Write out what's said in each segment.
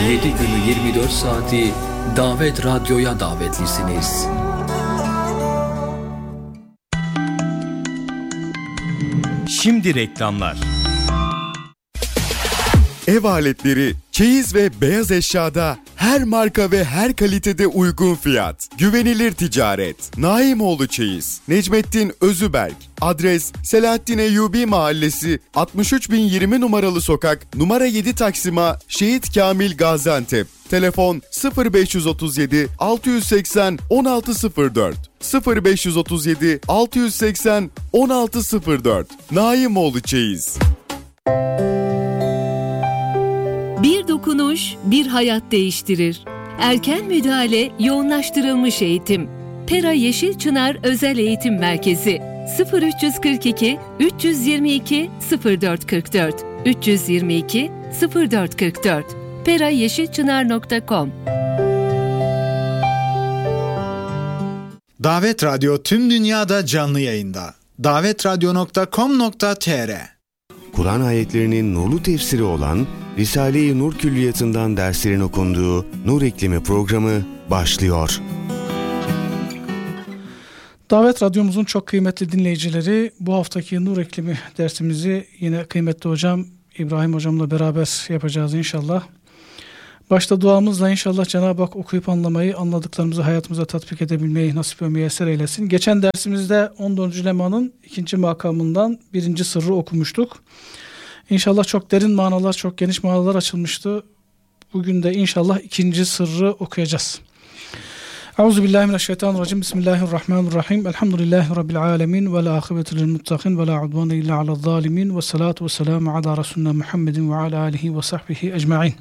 7 günü 24 saati Davet Radyo'ya davetlisiniz. Şimdi reklamlar. Ev aletleri, çeyiz ve beyaz eşyada her marka ve her kalitede uygun fiyat. Güvenilir ticaret. Naimoğlu Çeyiz. Necmettin Özüberk. Adres Selahattin Eyyubi Mahallesi 63020 numaralı sokak numara 7 Taksim'a Şehit Kamil Gaziantep. Telefon 0537 680 1604. 0537 680 1604. Naimoğlu Çeyiz. Bir dokunuş, bir hayat değiştirir. Erken müdahale, yoğunlaştırılmış eğitim. Pera Yeşil Çınar Özel Eğitim Merkezi 0342 322 0444 322 0444 perayeşilçınar.com. Davet Radyo tüm dünyada canlı yayında. davetradyo.com.tr. Kur'an ayetlerinin nurlu tefsiri olan Risale-i Nur Külliyatı'ndan derslerin okunduğu Nur İklimi programı başlıyor. Davet Radyomuzun çok kıymetli dinleyicileri, bu haftaki Nur İklimi dersimizi yine kıymetli hocam İbrahim hocamla beraber yapacağız inşallah. Başta duamızla inşallah Cenab-ı Hak okuyup anlamayı, anladıklarımızı hayatımıza tatbik edebilmeyi nasip ve müyesser eylesin. Geçen dersimizde 14. lemanın 2. makamından 1. sırrı okumuştuk. İnşallah çok derin manalar, çok geniş manalar açılmıştı. Bugün de inşallah 2. sırrı okuyacağız. Euzubillahimineşşeytanirracim. Bismillahirrahmanirrahim. Elhamdülillahi Rabbil alemin. Ve la akıbetu lil muttakin. Ve la udvane illa alel zalimin. Ve salatu ve selamu ala Resulina Muhammedin ve ala alihi ve sahbihi ecma'in.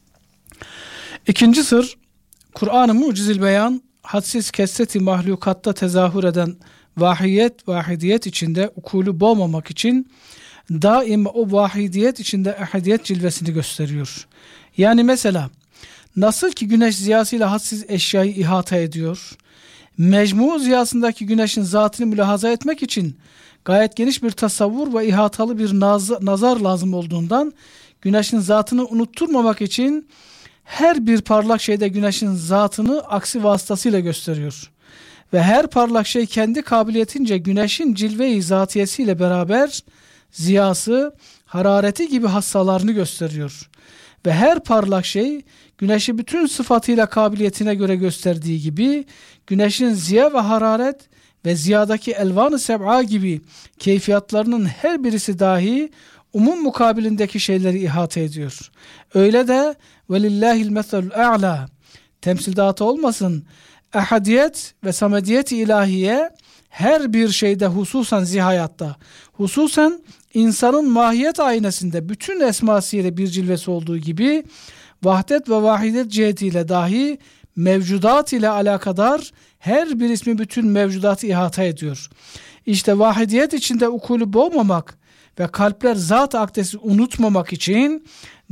2. sır, Kur'an-ı Mucizil Beyan, hadsiz kesreti mahlukatta tezahür eden vahidiyet içinde ukulü boğmamak için daima o vahidiyet içinde ehadiyet cilvesini gösteriyor. Yani mesela nasıl ki güneş ziyasıyla hadsiz eşyayı ihata ediyor, mecmu ziyasındaki güneşin zatını mülahaza etmek için gayet geniş bir tasavvur ve ihatalı bir nazar lazım olduğundan güneşin zatını unutturmamak için her bir parlak şeyde güneşin zatını aksi vasıtasıyla gösteriyor. Ve her parlak şey kendi kabiliyetince güneşin cilve-i zatiyesiyle beraber ziyası, harareti gibi hassalarını gösteriyor. Ve her parlak şey güneşi bütün sıfatıyla kabiliyetine göre gösterdiği gibi güneşin ziya ve hararet ve ziyadaki elvan-ı seb'a gibi keyfiyatlarının her birisi dahi umum mukabilindeki şeyleri ihate ediyor. Öyle de velillahil meselul a'la, temsildatı olmasın, ehadiyet ve samediyet-i ilahiye her bir şeyde, hususan zihayatta, hususan insanın mahiyet aynesinde bütün esmasıyla bir cilvesi olduğu gibi vahdet ve vahidet cihetiyle dahi mevcudat ile alakadar her bir ismi bütün mevcudatı ihata ediyor. İşte vahidiyet içinde ukulü boğmamak ve kalpler zat-ı akdesi unutmamak için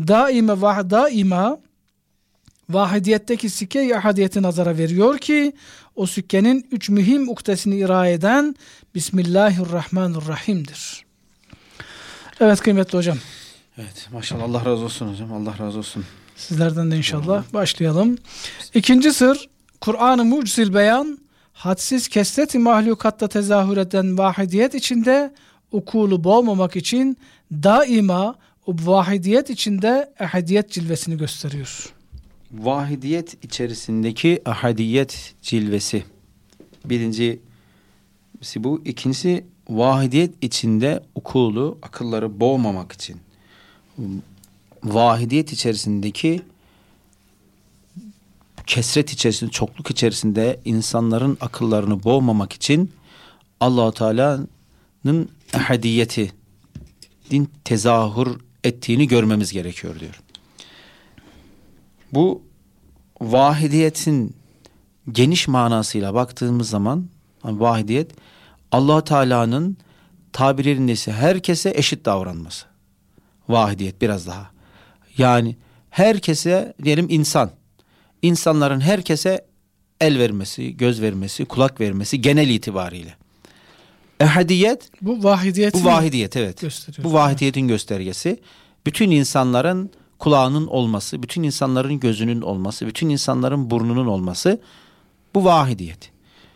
daima vahidiyetteki sikke-i ahadiyeti nazara veriyor ki o sikkenin 3 mühim uktesini irade eden Bismillahirrahmanirrahim'dir. Evet kıymetli hocam. Evet maşallah, Allah razı olsun hocam, Allah razı olsun. Sizlerden de inşallah. Başlayalım. 2. sır, Kur'an-ı Mucizil Beyan, hadsiz kesret-i mahlukatta tezahür eden vahidiyet içinde ukulu boğmamak için daima o vahidiyet içinde ehadiyet cilvesini gösteriyor. Vahidiyet içerisindeki ahadiyet cilvesi. Birincisi bu. İkincisi vahidiyet içinde ukulu, akılları boğmamak için. Vahidiyet içerisindeki kesret içerisinde, çokluk içerisinde insanların akıllarını boğmamak için Allah-u Teala'nın ehadiyeti din tezahür ettiğini görmemiz gerekiyor diyor. Bu vahidiyetin geniş manasıyla baktığımız zaman vahidiyet Allah Teala'nın tabirlerinde ise herkese eşit davranması. Vahidiyet biraz daha. Yani herkese diyelim insanların herkese el vermesi, göz vermesi, kulak vermesi genel itibariyle. Ehadiyet bu vahidiyet evet. Bu vahidiyetin göstergesi. Bütün insanların kulağının olması, bütün insanların gözünün olması, bütün insanların burnunun olması bu vahidiyet.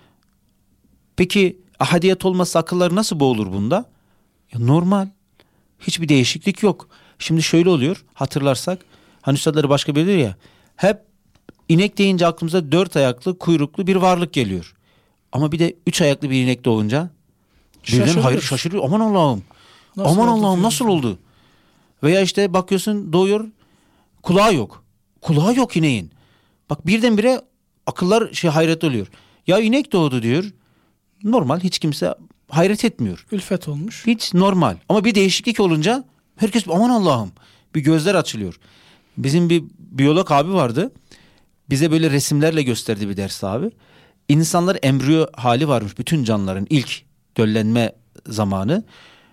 Peki ahadiyet olmazsa akılları nasıl boğulur bunda? Normal. Hiçbir değişiklik yok. Şimdi şöyle oluyor, hatırlarsak hani üstadları başka bilir ya, hep inek deyince aklımıza 4 ayaklı kuyruklu bir varlık geliyor. Ama bir de 3 ayaklı bir inek doğunca birden hayır şaşırıyor. Aman Allah'ım. Aman Allah'ım nasıl oldu? Veya işte bakıyorsun doğuyor, kulağı yok. Kulağı yok ineğin. Bak birdenbire akıllar hayret oluyor. Ya inek doğdu diyor. Normal, hiç kimse hayret etmiyor. Ülfet olmuş. Hiç normal. Ama bir değişiklik olunca herkes aman Allah'ım, bir gözler açılıyor. Bizim bir biyolog abi vardı. Bize böyle resimlerle gösterdi bir ders abi. İnsanlar embriyo hali varmış, bütün canlıların ilk döllenme zamanı.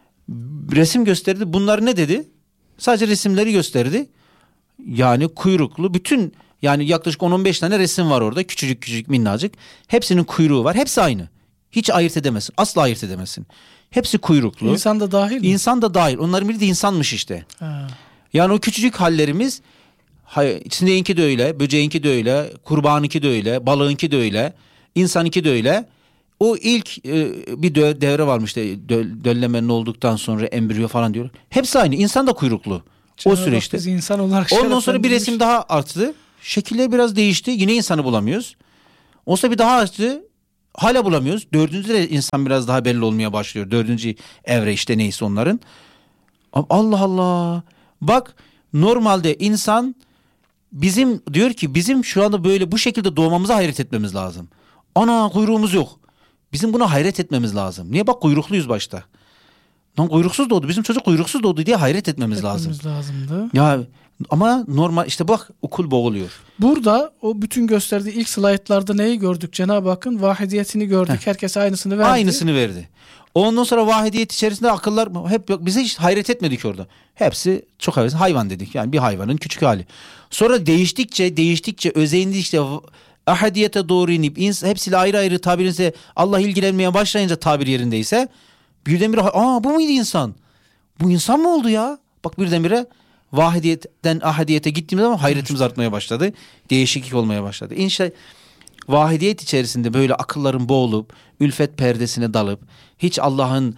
Resim gösterdi. Bunlar ne dedi? Sadece resimleri gösterdi. Yani kuyruklu bütün, yani yaklaşık 10-15 tane resim var orada. Küçücük küçücük minnacık. Hepsinin kuyruğu var. Hepsi aynı. Hiç ayırt edemezsin. Asla ayırt edemezsin. Hepsi kuyruklu. İnsan da dahil mi? İnsan da dahil. Onların biri de insanmış işte. Ha. Yani o küçücük hallerimiz, sineğinki de öyle, böceğinki de öyle, kurbağanınki de öyle, balığınki de öyle, insanınki de öyle. O ilk bir devre varmış işte, döllemenin olduktan sonra embriyo falan diyor. Hepsi aynı. İnsan da kuyruklu. O süreçte. Biz insan olarak ondan sonra bir resim daha arttı. Şekiller biraz değişti. Yine insanı bulamıyoruz. Olsa bir daha arttı. Hala bulamıyoruz. Dördüncü de insan biraz daha belli olmaya başlıyor. Dördüncü evre işte neyse onların. Allah Allah. Bak normalde insan bizim diyor ki bizim şu anda böyle bu şekilde doğmamıza hayret etmemiz lazım. Ana kuyruğumuz yok. Bizim buna hayret etmemiz lazım. Niye? Bak kuyrukluyuz başta. Lan kuyruksuz doğdu. Bizim çocuk kuyruksuz doğdu diye hayret etmemiz lazım. Lazımdı. Ya ama normal işte bak okul boğuluyor. Burada o bütün gösterdiği ilk slaytlarda neyi gördük? Cenab-ı Hakk'ın vahidiyetini gördük. Herkes aynısını verdi. Aynısını verdi. Ondan sonra vahidiyet içerisinde akıllar hep yok. Bize hiç hayret etmedik orada. Hepsi çok hayvan dedik. Yani bir hayvanın küçük hali. Sonra değiştikçe özendikçe ahadiyete doğru inip hepsiyle ayrı ayrı tabirinse Allah ilgilenmeye başlayınca tabir yerindeyse birdenbire bu muydu insan? Bu insan mı oldu ya? Bak birdenbire vahidiyetten ahadiyete gittiğimiz zaman hayretimiz artmaya başladı. Değişiklik olmaya başladı. İnşallah vahidiyet içerisinde böyle akılların boğulup ülfet perdesine dalıp hiç Allah'ın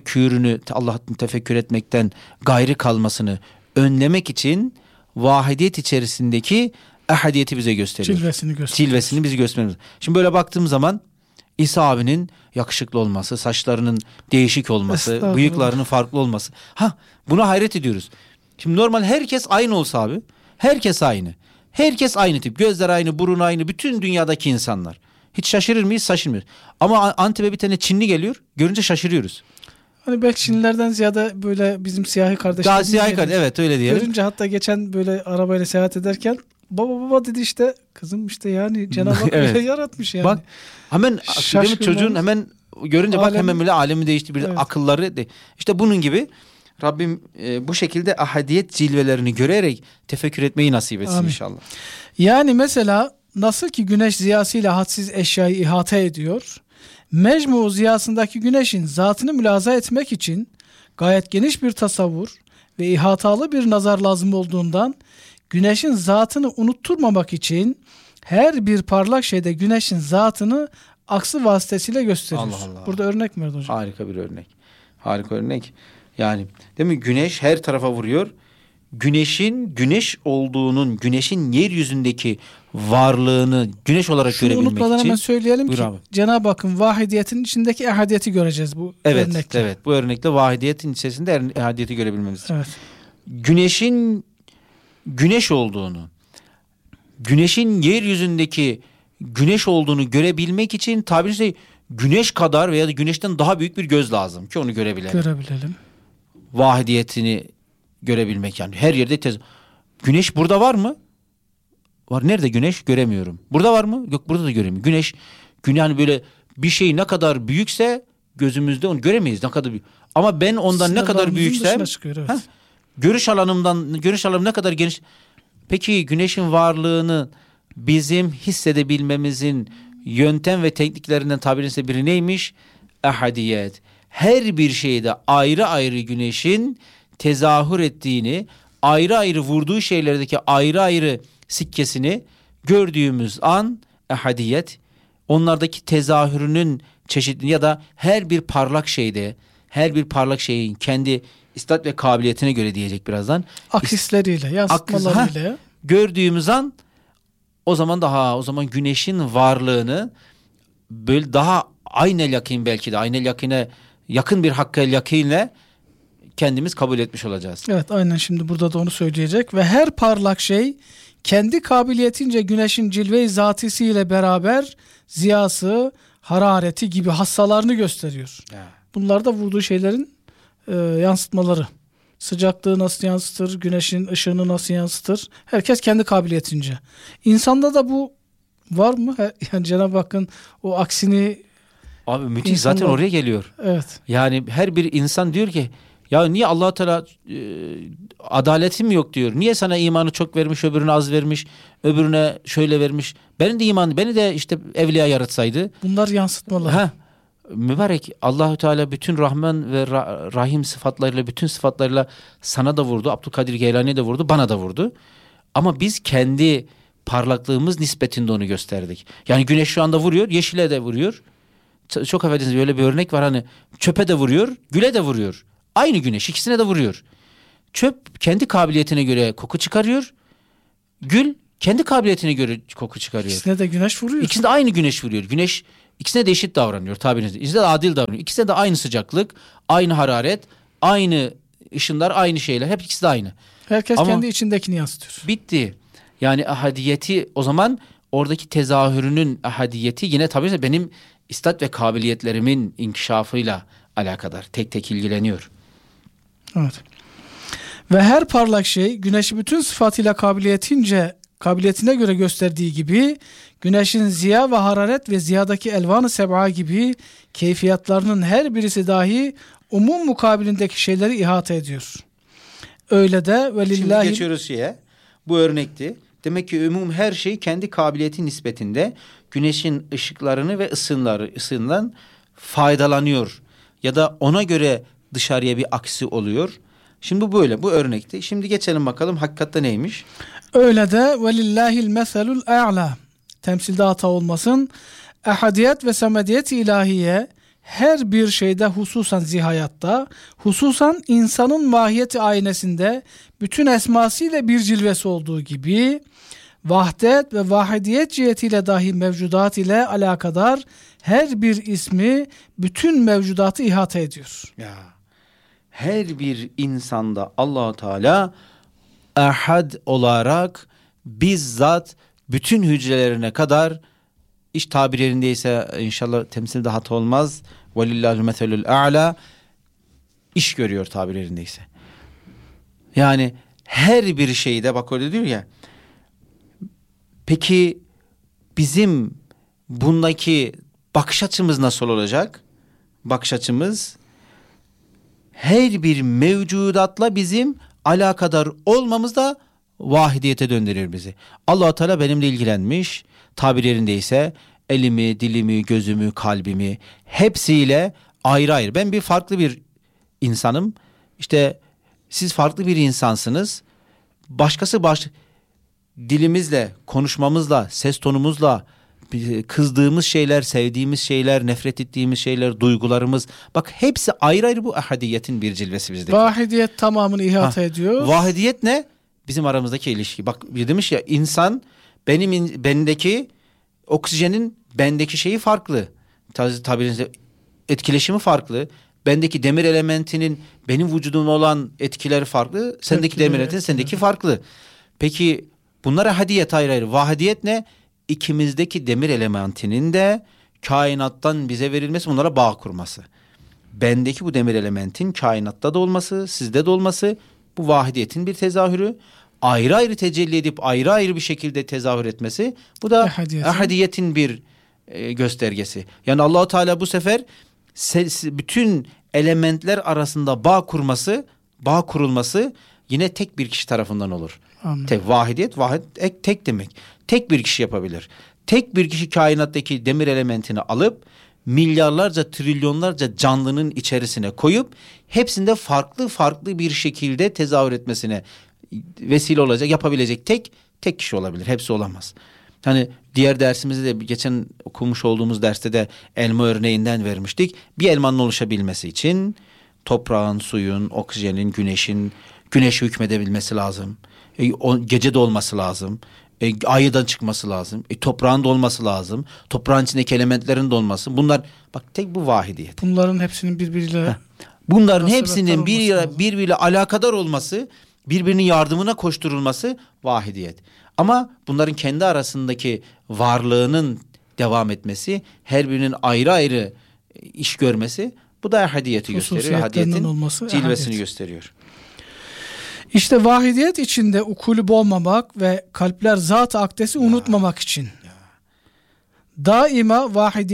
tefekkür etmekten gayri kalmasını önlemek için vahidiyet içerisindeki ahadiyeti bize gösteriyor. Cilvesini bize gösteriyor. Şimdi böyle baktığım zaman İsa abinin yakışıklı olması, saçlarının değişik olması, bıyıklarının farklı olması. Buna hayret ediyoruz. Şimdi normal herkes aynı olsa abi. Herkes aynı. Herkes aynı tip. Gözler aynı, burun aynı. Bütün dünyadaki insanlar. Hiç şaşırır mıyız? Şaşırmıyoruz. Ama Antep'e bir tane Çinli geliyor. Görünce şaşırıyoruz. Hani belki Çinlilerden ziyade böyle bizim siyahi kardeşlerimiz. Daha siyahi kardeş, evet öyle diyelim. Görünce hatta geçen böyle arabayla seyahat ederken baba dedi işte kızım işte yani Cenab-ı Hak evet. Öyle yaratmış yani. Bak hemen çocuğun hemen görünce bak hemen böyle alemi değişti. Bir evet. Akılları işte bunun gibi Rabbim bu şekilde ahadiyet cilvelerini görerek tefekkür etmeyi nasip etsin inşallah. Yani mesela nasıl ki güneş ziyasıyla hadsiz eşyayı ihata ediyor, mecmu ziyasındaki güneşin zatını mülaza etmek için gayet geniş bir tasavvur ve ihatalı bir nazar lazım olduğundan güneşin zatını unutturmamak için her bir parlak şeyde güneşin zatını aksı vasıtasıyla gösterir. Allah Allah. Burada örnek mi verdi hocam? Harika bir örnek. Harika örnek. Yani değil mi? Güneş her tarafa vuruyor. Güneşin güneş olduğunun, güneşin yeryüzündeki varlığını güneş olarak şunu görebilmek için. Şunu unutmadan hemen söyleyelim ki Cenab-ı Hakk'ın vahidiyetinin içindeki ehadiyeti göreceğiz bu örnekle. Evet. Bu örnekle vahidiyetin içerisinde ehadiyeti görebilmemiz için. Evet. Güneşin güneş olduğunu, güneşin yeryüzündeki güneş olduğunu görebilmek için tabiri caizse güneş kadar veya da güneşten daha büyük bir göz lazım ki onu görebilelim. Vahidiyetini görebilmek yani her yerde güneş burada var mı? Var. Nerede güneş? Göremiyorum. Burada var mı? Yok, burada da göremiyorum. Güneş yani böyle bir şey ne kadar büyükse gözümüzde onu göremeyiz. Ne kadar büyük. Ama ben ondan ne kadar büyüksem evet. Görüş alanım ne kadar geniş. Peki güneşin varlığını bizim hissedebilmemizin yöntem ve tekniklerinden tabiriyse biri neymiş? Ahadiyet. Her bir şeyde ayrı ayrı güneşin tezahür ettiğini, ayrı ayrı vurduğu şeylerdeki ayrı ayrı sikkesini gördüğümüz an ehadiyet, onlardaki tezahürünün çeşitli ya da her bir parlak şeyin kendi istat ve kabiliyetine göre diyecek birazdan. Akisleriyle, yansıtmalarıyla. Gördüğümüz an o zaman güneşin varlığını böyle daha aynel yakın, belki de aynel yakine yakın bir hakkel yakinle kendimiz kabul etmiş olacağız. Evet, aynen, şimdi burada da onu söyleyecek. Ve her parlak şey kendi kabiliyetince güneşin cilve-i zatisiyle beraber ziyası, harareti gibi hassalarını gösteriyor. Bunlar da vurduğu şeylerin yansıtmaları. Sıcaklığı nasıl yansıtır, güneşin ışığını nasıl yansıtır? Herkes kendi kabiliyetince. İnsanda da bu var mı? Yani Cenab-ı Hakk'ın o aksini... Abi müthiş, zaten oraya geliyor. Evet. Yani her bir insan diyor ki ya niye Allah-u Teala adaletim yok diyor. Niye sana imanı çok vermiş, öbürüne az vermiş, öbürüne şöyle vermiş. Beni de işte evliya yaratsaydı. Bunlar yansıtmalar. Mübarek Allah-u Teala bütün Rahman ve Rahim sıfatlarıyla, bütün sıfatlarıyla sana da vurdu. Abdülkadir Geylani'ye de vurdu, bana da vurdu. Ama biz kendi parlaklığımız nispetinde onu gösterdik. Yani güneş şu anda vuruyor, yeşile de vuruyor. Çok affedersiniz, böyle bir örnek var, hani çöpe de vuruyor, güle de vuruyor. Aynı güneş ikisine de vuruyor. Çöp kendi kabiliyetine göre koku çıkarıyor. Gül kendi kabiliyetine göre koku çıkarıyor. İkisine de güneş vuruyor. İkisine de aynı güneş vuruyor. Güneş ikisine de eşit davranıyor tabirinizde. İkisine de adil davranıyor. İkisine de aynı sıcaklık, aynı hararet, aynı ışınlar, aynı şeyler. Hep ikisi de aynı. Herkes ama kendi içindekini yansıtıyor. Bitti. Yani ahadiyeti, o zaman oradaki tezahürünün ahadiyeti yine tabii benim istat ve kabiliyetlerimin inkişafıyla alakadar. Tek tek ilgileniyor. Evet. Ve her parlak şey güneşi bütün sıfatıyla kabiliyetine göre gösterdiği gibi güneşin ziya ve hararet ve ziyadaki elvan-ı seb'a gibi keyfiyatlarının her birisi dahi umum mukabilindeki şeyleri ihate ediyor. Öyle de velillahi... Şimdi geçiyoruz bu örnekti. Demek ki umum her şey kendi kabiliyeti nispetinde güneşin ışıklarını ve ısığından faydalanıyor. Ya da ona göre dışarıya bir aksi oluyor. Şimdi bu örnekti. Şimdi geçelim bakalım hakikatte neymiş? Öyle de velillahil meselul a'la. Temsilde hata olmasın. Ehadiyet ve samediyet ilahiye her bir şeyde, hususan zihayatta, hususan insanın mahiyeti aynesinde bütün esmasıyla bir cilvesi olduğu gibi vahdet ve vahidiyet cihetiyle dahi mevcudat ile alakadar her bir ismi bütün mevcudatı ihate ediyor. Ya, her bir insanda Allah-u Teala ahad olarak bizzat bütün hücrelerine kadar, iş tabir yerindeyse inşallah temsilde hata olmaz, velillahül meselül a'la, iş görüyor tabir yerindeyse. Yani her bir şeyde, bak öyle diyor ya. Peki bizim bundaki bakış açımız nasıl olacak? Bakış açımız her bir mevcudatla bizim alakadar olmamız da vahidiyete döndürür bizi. Allah-u Teala benimle ilgilenmiş, tabir yerindeyse elimi, dilimi, gözümü, kalbimi hepsiyle ayrı ayrı. Ben bir farklı bir insanım. İşte siz farklı bir insansınız. Başkası dilimizle, konuşmamızla, ses tonumuzla, kızdığımız şeyler, sevdiğimiz şeyler, nefret ettiğimiz şeyler, duygularımız. Bak hepsi ayrı ayrı, bu ahadiyetin bir cilvesi bizdeki. Vahidiyet tamamını ihate ediyor. Vahidiyet ne? Bizim aramızdaki ilişki. Bak demiş ya, insan bendeki oksijenin bendeki şeyi farklı. Tabirinizde etkileşimi farklı. Bendeki demir elementinin benim vücudumda olan etkileri farklı. Sendeki demir elementin sendeki farklı. Peki bunlar ahadiyet ayrı ayrı. Vahidiyet ne? İkimizdeki demir elementinin de kainattan bize verilmesi, bunlara bağ kurması. Bendeki bu demir elementin kainatta da olması, sizde de olması, bu vahidiyetin bir tezahürü. Ayrı ayrı tecelli edip ayrı ayrı bir şekilde tezahür etmesi, bu da ahadiyetin bir göstergesi. Yani Allah-u Teala bu sefer bütün elementler arasında bağ kurulması yine tek bir kişi tarafından olur. Vahidiyet tek demek. Tek bir kişi yapabilir. Tek bir kişi kainattaki demir elementini alıp milyarlarca, trilyonlarca canlının içerisine koyup hepsinde farklı farklı bir şekilde tezahür etmesine vesile olacak, yapabilecek tek kişi olabilir. Hepsi olamaz. Hani diğer dersimizde de geçen okumuş olduğumuz derste de elma örneğinden vermiştik. Bir elmanın oluşabilmesi için toprağın, suyun, oksijenin, güneş hükmedebilmesi lazım. Gece de olması lazım. Aydan çıkması lazım. Toprağın da olması lazım. Toprağın içindeki elementlerin de olması. Bunlar bak tek bu vahidiyet. Bunların hepsinin birbiriyle Bunların hepsinin birbiriyle alakadar olması, birbirinin yardımına koşturulması vahidiyet. Ama bunların kendi arasındaki varlığının devam etmesi, her birinin ayrı ayrı iş görmesi, bu da ehadiyeti gösteriyor. Ehadiyetin cilvesini gösteriyor. İşte vahidiyet içinde ukulü boğmamak ve kalpler zat-ı akdesi unutmamak için daima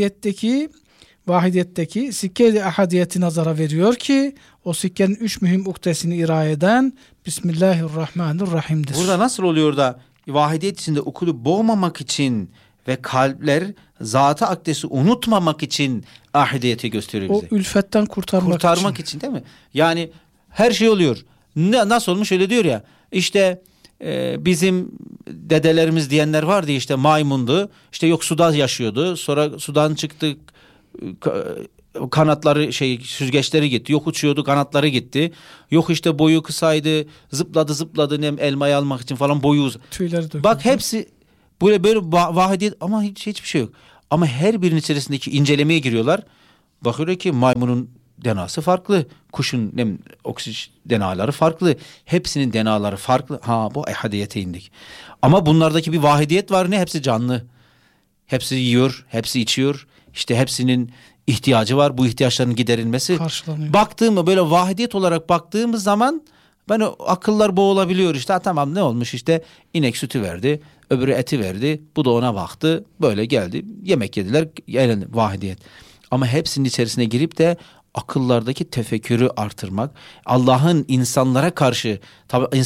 vahidiyetteki sikke-i ehadiyeti nazara veriyor ki o sikkenin 3 mühim uktesini irade eden Bismillahirrahmanirrahim'dir. Burada nasıl oluyor da vahidiyet içinde ukulü boğmamak için ve kalpler zat-ı akdesi unutmamak için ahidiyeti gösteriyor bize. O ülfetten kurtarmak için değil mi? Yani her şey oluyor. Nasıl olmuş öyle diyor ya. İşte bizim dedelerimiz diyenler vardı, işte maymundu. İşte yok suda yaşıyordu. Sonra sudan çıktı, kanatları süzgeçleri gitti. Yok uçuyordu, kanatları gitti. Yok işte boyu kısaydı, zıpladı elmayı almak için falan boyu tüyleri döküldü. Bak hepsi böyle vahidiyet ama hiçbir şey yok. Ama her birinin içerisindeki incelemeye giriyorlar. Bakıyor ki maymunun denası farklı. Kuşun oksijen denaları farklı. Hepsinin denaları farklı. Bu ehadiyete indik. Ama bunlardaki bir vahidiyet var. Ne? Hepsi canlı. Hepsi yiyor, hepsi içiyor. İşte hepsinin ihtiyacı var. Bu ihtiyaçların giderilmesi. Karşılanıyor. Böyle vahidiyet olarak baktığımız zaman akıllar boğulabiliyor. İşte tamam, ne olmuş, işte inek sütü verdi. Öbürü eti verdi. Bu da ona baktı. Böyle geldi. Yemek yediler. Vahidiyet. Ama hepsinin içerisine girip de akıllardaki tefekkürü artırmak, Allah'ın insanlara karşı, tabii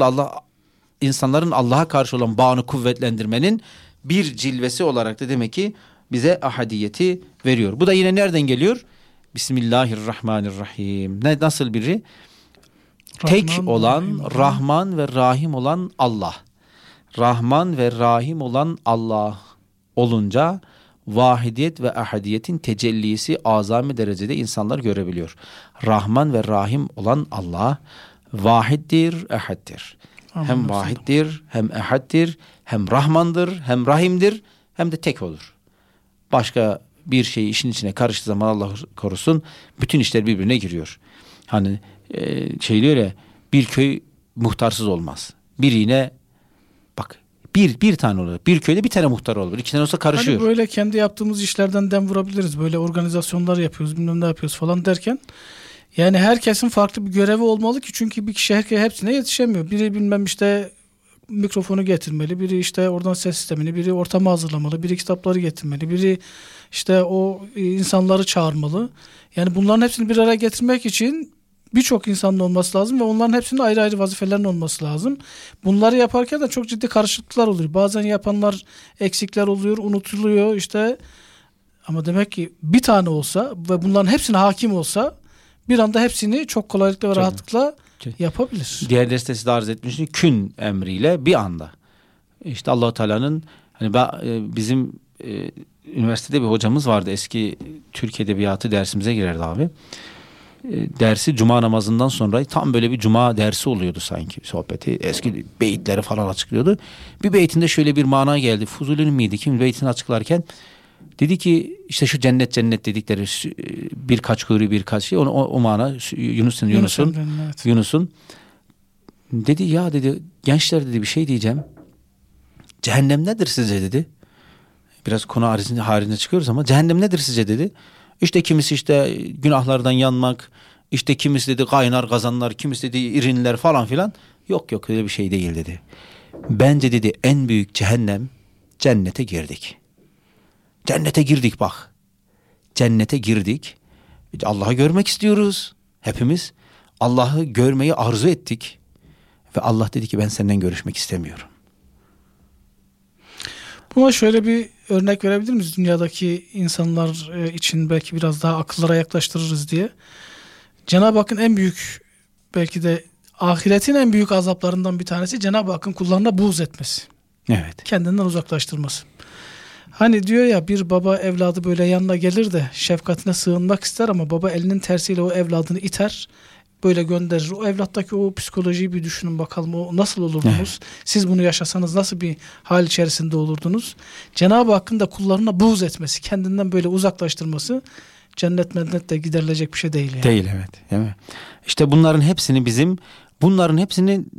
insanların Allah'a karşı olan bağını kuvvetlendirmenin bir cilvesi olarak da demek ki bize ahadiyeti veriyor. Bu da yine nereden geliyor? Bismillahirrahmanirrahim. Nasıl biri? Tek olan, Rahman ve Rahim olan Allah. Rahman ve Rahim olan Allah olunca vahidiyet ve ahadiyetin tecellisi azami derecede insanlar görebiliyor. Rahman ve Rahim olan Allah vahiddir, ehaddir. Hem vahiddir, hem ehaddir, hem Rahmandır, hem Rahim'dir, hem de tek olur. Başka bir şey işin içine karıştığı zaman Allah korusun bütün işler birbirine giriyor. Hani diyor ya, bir köy muhtarsız olmaz. Birine bak bir tane olur. Bir köyde bir tane muhtar olur. 2 tane olsa karışıyor. Hani böyle kendi yaptığımız işlerden dem vurabiliriz. Böyle organizasyonlar yapıyoruz, bilmem ne yapıyoruz falan derken. Yani herkesin farklı bir görevi olmalı ki, çünkü bir kişi hepsine yetişemiyor. Biri bilmem işte mikrofonu getirmeli, biri işte oradan ses sistemini, biri ortamı hazırlamalı, biri kitapları getirmeli, biri işte o insanları çağırmalı. Yani bunların hepsini bir araya getirmek için birçok insanın olması lazım ve onların hepsinin ayrı ayrı vazifelerinin olması lazım. Bunları yaparken de çok ciddi karışıklıklar oluyor. Bazen yapanlar eksikler oluyor, unutuluyor işte. Ama demek ki bir tane olsa ve bunların hepsine hakim olsa bir anda hepsini çok kolaylıkla ve rahatlıkla yapabilir. Diğer derste size arz etmiştim. Kün emriyle bir anda. İşte Allah-u Teala'nın bizim üniversitede bir hocamız vardı. Eski Türk Edebiyatı dersimize girerdi abi. Dersi cuma namazından sonra tam böyle bir cuma dersi oluyordu sanki, sohbeti. Eski beyitleri falan açıklıyordu. Bir beytinde şöyle bir mana geldi. Fuzuli'nin miydi? Kim beytini açıklarken dedi ki işte şu cennet dedikleri birkaç huri birkaç şey, o mana Yunus'un dedi ya, dedi gençler, dedi bir şey diyeceğim. Cehennem nedir sizce, dedi. Biraz konu haricinde çıkıyoruz ama cehennem nedir sizce, dedi. İşte kimisi işte günahlardan yanmak, işte kimisi dedi kaynar kazanlar, kimisi dedi irinler falan filan. Yok öyle bir şey değil, dedi. Bence, dedi, en büyük cehennem cennete girdik. Cennete girdik bak. Cennete girdik. Allah'ı görmek istiyoruz hepimiz. Allah'ı görmeyi arzu ettik. Ve Allah dedi ki ben senden görüşmek istemiyorum. Buna şöyle bir örnek verebilir miyiz? Dünyadaki insanlar için belki biraz daha akıllara yaklaştırırız diye. Cenab-ı Hakk'ın en büyük belki de ahiretin en büyük azaplarından bir tanesi Cenab-ı Hakk'ın kullarına buğz etmesi. Evet. Kendinden uzaklaştırması. Hani diyor ya, bir baba evladı böyle yanına gelir de şefkatine sığınmak ister ama baba elinin tersiyle o evladını iter, böyle gönderir. O evlattaki o psikolojiyi bir düşünün bakalım, o nasıl olurdunuz? Evet. Siz bunu yaşasanız nasıl bir hal içerisinde olurdunuz? Cenab-ı Hakk'ın da kullarına buğz etmesi, kendinden böyle uzaklaştırması cennet mennetle giderilecek bir şey değil yani. Değil, evet. Değil mi? İşte bunların hepsinin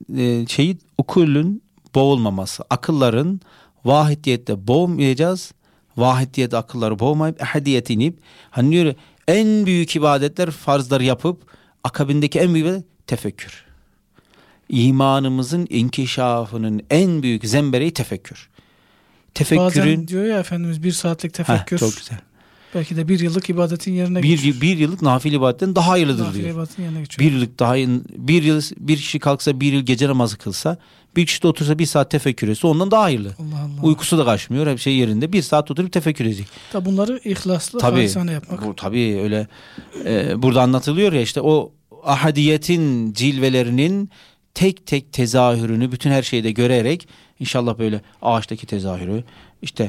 ukulün boğulmaması, akılların vahidiyette boğmayacağız. Vahidiyette akılları boğmayıp ehadiyete inip, hani diyor en büyük ibadetler, farzları yapıp akabindeki en büyük ibadet tefekkür. İmanımızın inkişafının en büyük zembereği tefekkür. Tefekkürün, bazen diyor ya Efendimiz, 1 saatlik tefekkür. Çok güzel. Belki de 1 yıllık ibadetin yerine geçiyor. Bir yıllık nafile ibadetten daha hayırlıdır nafile diyor. ibadetin yerine geçiyor. 1 yıllık daha, bir kişi kalksa 1 yıl gece namazı kılsa, bir kişi de otursa 1 saat tefekkür etse ondan daha hayırlı. Allah Allah. Uykusu da kaçmıyor, her şey yerinde. 1 saat oturup tefekkür edecek. Tabi bunları ihlaslı, halisane yapmak. Tabii öyle. Burada anlatılıyor ya, işte o ahadiyetin cilvelerinin tek tek tezahürünü bütün her şeyde görerek, inşallah böyle ağaçtaki tezahürü, işte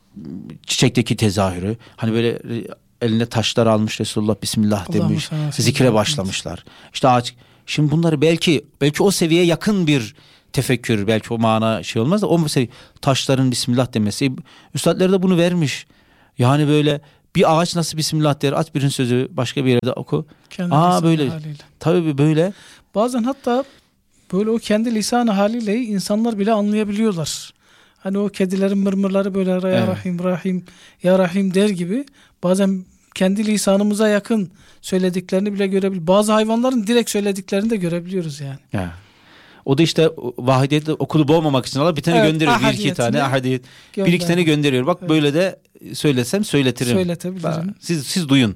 çiçekteki tezahürü, hani böyle eline taşlar almış Resulullah, Bismillah demiş, zikre başlamışlar. İşte ağaç, şimdi bunları belki o seviyeye yakın bir tefekkür, belki o mana şey olmaz da o taşların Bismillah demesi, üstadlar da bunu vermiş. Yani böyle bir ağaç nasıl Bismillah der, aç birinin sözü başka bir yerde oku. Böyle haliyle. Tabii böyle. Bazen hatta böyle o kendi lisanı haliyle insanlar bile anlayabiliyorlar. Hani o kedilerin mırmırları böyle ya Rahim Rahim ya Rahim der gibi, bazen kendi lisanımıza yakın söylediklerini bile görebiliyoruz. Bazı hayvanların direkt söylediklerini de görebiliyoruz yani. Ya. O da işte vahidiyetle okulu boğmamak için Allah bir tane gönderiyor. 1-2 tane ahadiyet. 1-2 tane gönderiyor. Bak böyle de söylesem söyletirim. Söyletebilirim. Siz duyun.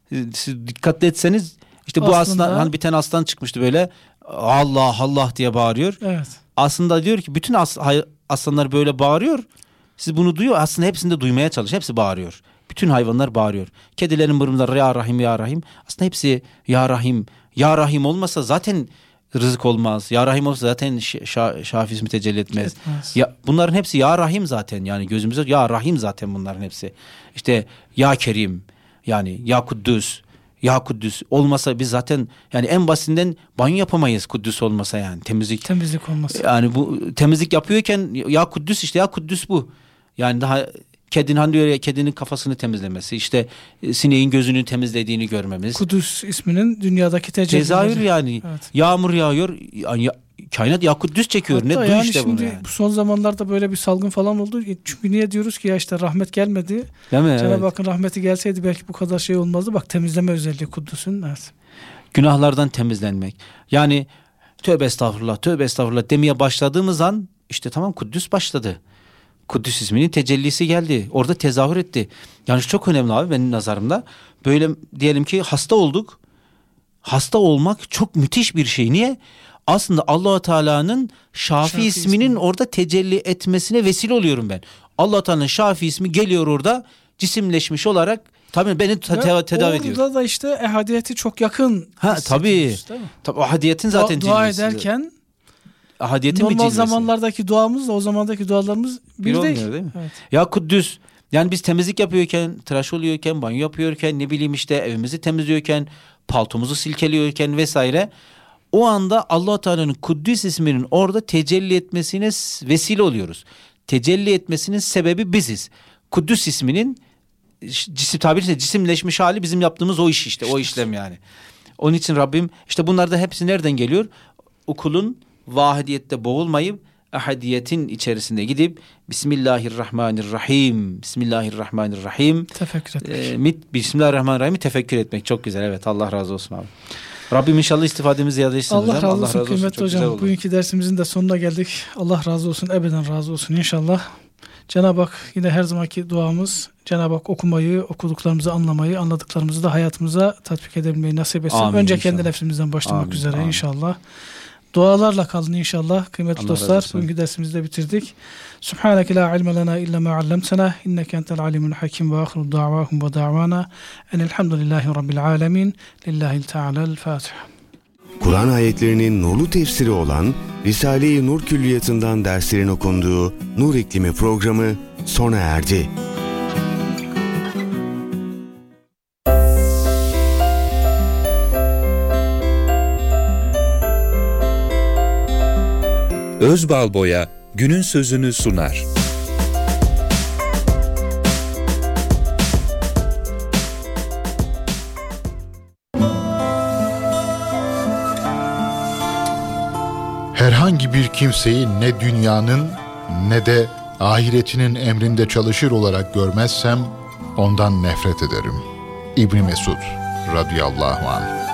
Siz dikkatli etseniz, işte bu aslında hani bir tane aslan çıkmıştı böyle, Allah Allah diye bağırıyor. Evet. Aslında diyor ki bütün aslanlar böyle bağırıyor. Siz bunu duyuyor. Aslında hepsini de duymaya çalış. Hepsi bağırıyor. Bütün hayvanlar bağırıyor. Kedilerin mırmırları ya Rahim ya Rahim. Aslında hepsi ya Rahim. Ya Rahim olmasa zaten rızık olmaz. Ya Rahim olsa zaten Şafi ismi tecelli etmez. Ya, bunların hepsi ya Rahim zaten. Yani gözümüzde ya Rahim zaten bunların hepsi. İşte ya Kerim, yani ya Kuddüs. Ya Kuddüs olmasa biz zaten yani en basitinden banyo yapamayız Kuddüs olmasa, yani temizlik olmasa. Yani bu temizlik yapıyorken ya Kuddüs, işte ya Kuddüs bu. Yani daha kedinin, hani diyor ya, kedinin kafasını temizlemesi, işte sineğin gözünü temizlediğini görmemiz. Kudüs isminin dünyadaki tezahür yani. Evet. Yağmur yağıyor. Yani kainat ya Kuddüs çekiyor. Hatta ne yani işte şimdi bunu yani. Bu son zamanlarda böyle bir salgın falan oldu. Çünkü niye diyoruz ki ya işte rahmet gelmedi. Değil mi? Cenab-ı Hakk'ın rahmeti gelseydi belki bu kadar şey olmazdı. Bak, temizleme özelliği Kuddüs'ün. Evet. Günahlardan temizlenmek. Yani tövbe estağfurullah demeye başladığımız an işte tamam, Kuddüs başladı. Kuddüs isminin tecellisi geldi. Orada tezahür etti. Yani çok önemli abi benim nazarımda. Böyle diyelim ki hasta olduk. Hasta olmak çok müthiş bir şey. Niye? Aslında Allah-u Teala'nın Şafi isminin orada tecelli etmesine vesile oluyorum ben. Allah-u Teala'nın Şafi ismi geliyor orada cisimleşmiş olarak, tabii beni tedavi ediyor. Orada da işte ehadiyeti çok yakın. Tabii. Tabii ahadiyetin zaten dua ederken normal zamanlardaki duamızla o zamandaki dualarımız bir değil mi? Evet. Ya Kuddüs, yani biz temizlik yapıyorken, tıraş oluyorken, banyo yapıyorken, ne bileyim işte evimizi temizliyorken, paltomuzu silkeliyorken vesaire, o anda Allah Teala'nın Kuddüs isminin orada tecelli etmesine vesile oluyoruz. Tecelli etmesinin sebebi biziz. Kuddüs isminin tabirse cisimleşmiş hali bizim yaptığımız o iş işte, o işlem yani. Onun için Rabbim işte bunlar da hepsi nereden geliyor? Okulun vahidiyette boğulmayıp ahadiyetin içerisinde gidip Bismillahirrahmanirrahim tefekkür etmek. Bismillahirrahmanirrahim'i tefekkür etmek çok güzel. Evet, Allah razı olsun abi. Rabbim inşallah istifademizi ziyade etsin. Allah razı olsun kıymetli hocam. Bugünkü dersimizin de sonuna geldik. Allah razı olsun, ebeden razı olsun inşallah. Cenab-ı Hak yine her zamanki duamız, Cenab-ı Hak okumayı, okuduklarımızı anlamayı, anladıklarımızı da hayatımıza tatbik edebilmeyi nasip etsin. Amin, önce inşallah. Kendi nefsimizden başlamak üzere inşallah. Dualarla kalın inşallah. Kıymetli Allah dostlar, bugünkü dersimizi de bitirdik. Subhaneke la ilme lena illa ma allamtena inneke entel alimul hakim ve ahiru da'vahum ve da'vana enelhamdülillahi rabbil alemin lillahi teala'l Fatiha. Kur'an ayetlerinin nurlu tefsiri olan Risale-i Nur Külliyatı'ndan derslerin okunduğu Nur İklimi programı sona erdi. Özbalboya günün sözünü sunar. Herhangi bir kimseyi ne dünyanın ne de ahiretinin emrinde çalışır olarak görmezsem ondan nefret ederim. İbn Mesud radıyallahu anh.